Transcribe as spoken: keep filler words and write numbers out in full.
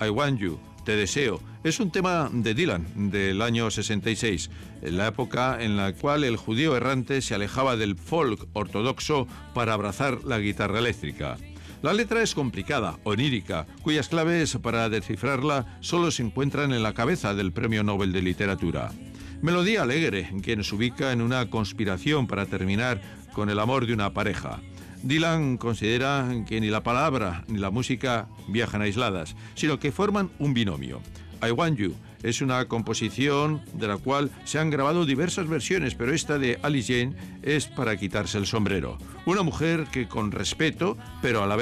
I Want You, Te Deseo, es un tema de Dylan del año sesenta y seis, en la época en la cual el judío errante se alejaba del folk ortodoxo para abrazar la guitarra eléctrica. La letra es complicada, onírica, cuyas claves para descifrarla solo se encuentran en la cabeza del Premio Nobel de Literatura. Melodía alegre, que nos ubica en una conspiración para terminar con el amor de una pareja. Dylan considera que ni la palabra ni la música viajan aisladas, sino que forman un binomio. I Want You es una composición de la cual se han grabado diversas versiones, pero esta de Alice Jane es para quitarse el sombrero. Una mujer que con respeto, pero a la vez